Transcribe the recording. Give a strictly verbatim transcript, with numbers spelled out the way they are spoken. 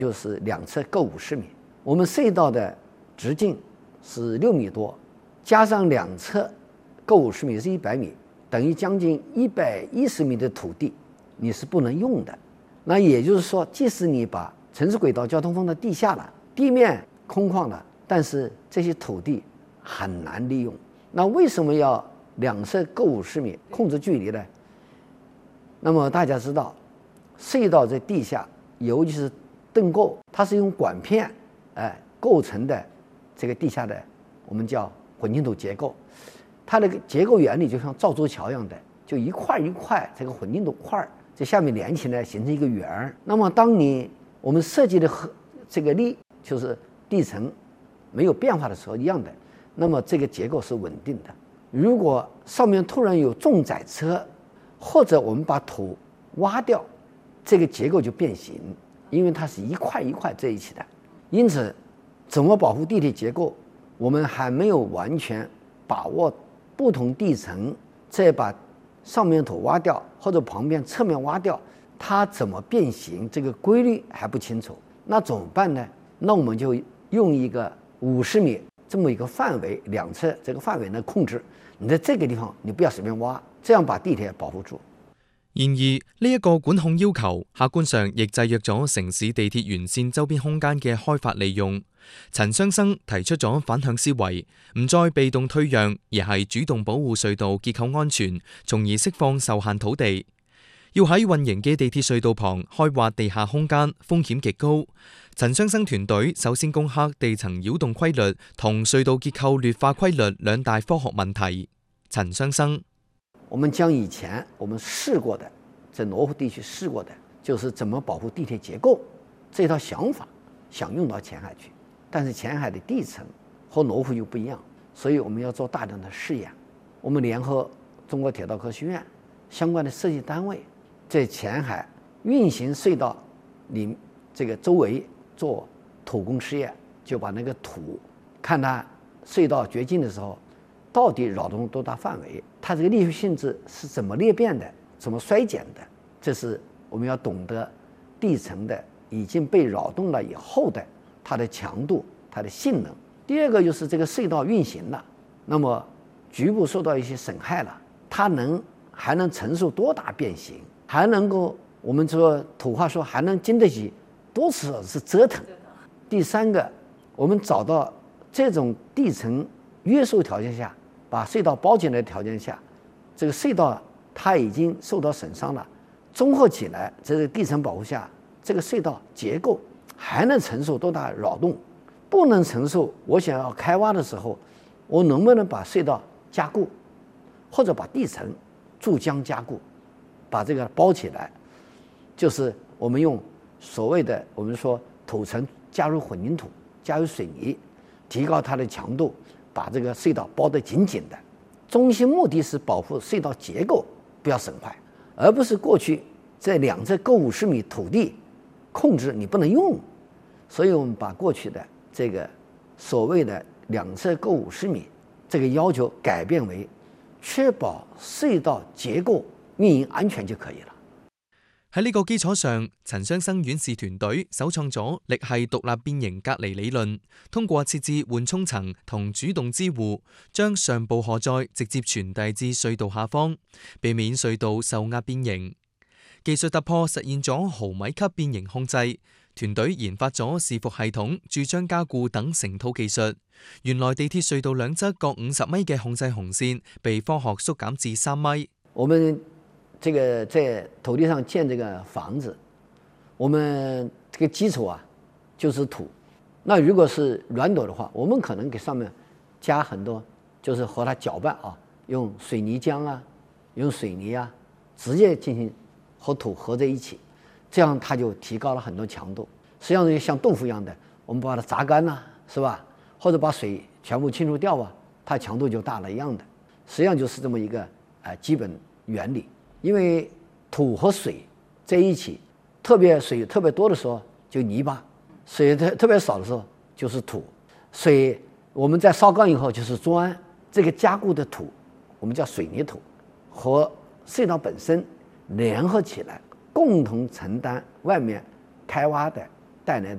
就是两侧各五十米。我们隧道的直径是六米多，加上两侧各五十米是一百米，等于将近一百一十米的土地你是不能用的。那也就是说，即使你把城市轨道交通放到地下了，地面空旷了，但是这些土地很难利用。那为什么要两侧各五十米控制距离呢？那么大家知道，隧道在地下，尤其是盾构，它是用管片哎构成的这个地下的我们叫混凝土结构。它的结构原理就像造舟桥一样的，就一块一块这个混凝土块在下面连起来形成一个圆。那么当你我们设计的这个力就是地层没有变化的时候一样的，那么这个结构是稳定的。如果上面突然有重载车，或者我们把土挖掉，这个结构就变形，因为它是一块一块在一起的。因此怎么保护地铁结构，我们还没有完全把握不同地层再把上面土挖掉或者旁边侧面挖掉，它怎么变形，这个规律还不清楚。那怎么办呢？那我们就用一个五十米这么一个范围，两侧这个范围呢控制，你在這個地方你不要隨便挖，這樣把地鐵保護住。 然而呢一個管控要求，客觀上亦制約咗城市地鐵沿線周邊空間嘅開發利用。陳雙生提出咗反向思維，唔再被動退讓，而係主動保護隧道結構安全，從而釋放受限土地。要喺運營嘅地鐵隧道旁開挖地下空間，風險極高。陳雙生團隊首先攻克地層擾動規律同隧道結構劣化規律兩大科學問題。陳雙生， 我們將以前我們試過的，在羅湖地區試過的，就是怎麼保護地鐵結構這套想法，想用到前海去。但是前海的地層和羅湖又不一樣，所以我們要做大量的試驗。我們聯合中國鐵道科學院相關的設計單位，在前海運行隧道裡這個周圍做土工試驗，就把那個土看它隧道掘進的時候到底擾動多大範圍，它這個力學性質是怎麼裂變的，怎麼衰減的，這是我們要懂得地層的已經被擾動了以後的它的強度、它的性能。第二個就是這個隧道運行了，那麼局部受到一些損害了，它能還能承受多大變形，還能夠我們說土話說還能經得起多少次折騰。第三個，我們找到這種地層約束條件下，把隧道包進來的條件下，這個隧道它已經受到損傷了，綜合起來，這個地層保護下，這個隧道結構還能承受多大擾動？不能承受，我想要開挖的時候，我能不能把隧道加固，或者把地層注漿加固，把這個包起來？就是我們用所謂的我們說土層加入混凝土，加入水泥，提高它的強度，把這個隧道包得緊緊的。中心目的是保護隧道結構不要損壞，而不是過去在兩側各五十米土地控制你不能用。所以我們把過去的這個所謂的兩側各五十米這個要求改變為確保隧道結構運營安全就可以了。 喺呢個基礎上，陳雙生院士團隊首創咗力係獨立變形隔離理論，通過設置緩衝層同主動支護，將上部荷載直接傳遞至隧道下方，避免隧道受壓變形。技術突破實現咗毫米級變形控制，團隊研發咗伺服系統、注漿加固等成套技術。原來地鐵隧道兩側各五十米嘅控制紅線，被科學縮減至三米。 我們這個在土地上建這個房子，我們這個基礎啊就是土。那如果是軟土的話，我們可能給上面加很多，就是和它攪拌啊，用水泥漿啊，用水泥啊，直接進行和土合在一起，這樣它就提高了很多強度。實際上像豆腐一樣的，我們把它榨乾啦，是吧？或者把水全部清除掉啊，它強度就大了一樣的。實際上就是這麼一個呃基本原理。因為土和水在一起，特別水特別多的時候就泥巴，水特特別少的時候就是土。水我們在燒乾以後就是磚，這個加固的土我們叫水泥土，和隧道本身聯合起來，共同承擔外面開挖的帶來的